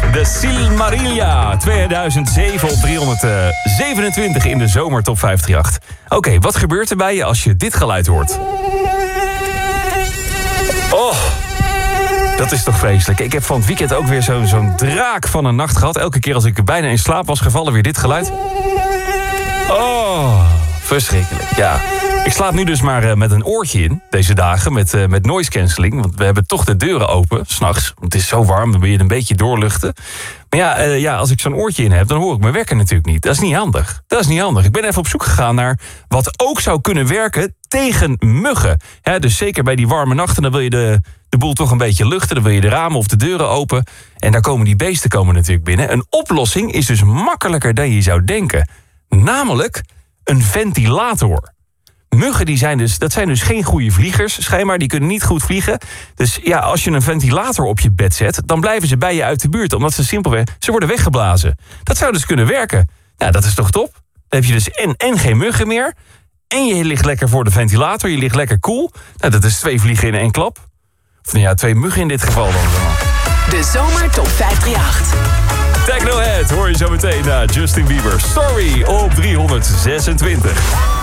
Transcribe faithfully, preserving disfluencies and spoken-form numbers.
De Silmarillion tweeduizend zeven op driehonderdzevenentwintig in de zomer top vijfhonderdachtendertig. Oké, okay, wat gebeurt er bij je als je dit geluid hoort? Oh, dat is toch vreselijk. Ik heb van het weekend ook weer zo'n zo'n draak van een nacht gehad. Elke keer als ik bijna in slaap was gevallen, weer dit geluid. Oh, verschrikkelijk, ja. Ik slaap nu dus maar uh, met een oortje in, deze dagen, met, uh, met noise cancelling. Want we hebben toch de deuren open, 's nachts. Het is zo warm, dan wil je het een beetje doorluchten. Maar ja, uh, ja, als ik zo'n oortje in heb, dan hoor ik mijn wekker natuurlijk niet. Dat is niet handig. Dat is niet handig. Ik ben even op zoek gegaan naar wat ook zou kunnen werken tegen muggen. He, dus zeker bij die warme nachten, dan wil je de, de boel toch een beetje luchten. Dan wil je de ramen of de deuren open. En daar komen die beesten komen natuurlijk binnen. Een oplossing is dus makkelijker dan je zou denken. Namelijk een ventilator. Muggen, die zijn dus, dat zijn dus geen goede vliegers, schijnbaar. Die kunnen niet goed vliegen. Dus ja, als je een ventilator op je bed zet, dan blijven ze bij je uit de buurt. Omdat ze simpelweg, ze worden weggeblazen. Dat zou dus kunnen werken. Ja, dat is toch top? Dan heb je dus en, en geen muggen meer. En je ligt lekker voor de ventilator. Je ligt lekker koel. Nou, dat is twee vliegen in één klap. Of nou ja, twee muggen in dit geval dan. De zomer top vijfhonderdachtendertig. Technohead hoor je zo meteen naar Justin Bieber. Story op driehonderdzesentwintig.